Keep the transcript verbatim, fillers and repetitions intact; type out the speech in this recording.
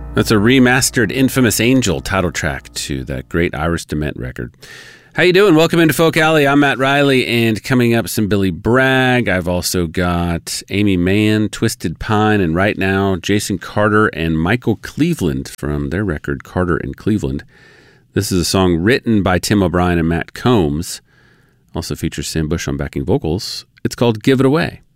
That's a remastered Infamous Angel title track to that great Iris DeMent record. How you doing? Welcome into Folk Alley. I'm Matt Riley, and coming up, some Billy Bragg. I've also got Amy Mann, Twisted Pine, and right now, Jason Carter and Michael Cleveland from their record, Carter and Cleveland. This is a song written by Tim O'Brien and Matt Combs. Also features Sam Bush on backing vocals. It's called Give It Away.